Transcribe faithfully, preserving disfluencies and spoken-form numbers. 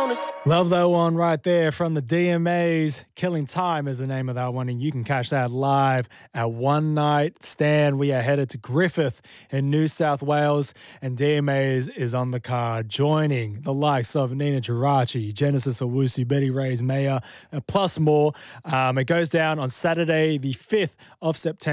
Love that one right there from the D M As. Killing Time is the name of that one, and you can catch that live at One Night Stand. We are headed to Griffith in New South Wales, and D M As is on the card, joining the likes of Nina Geraci, Genesis Owusu, Betty Ray's Mayor, plus more. Um, it goes down on Saturday, the fifth of September.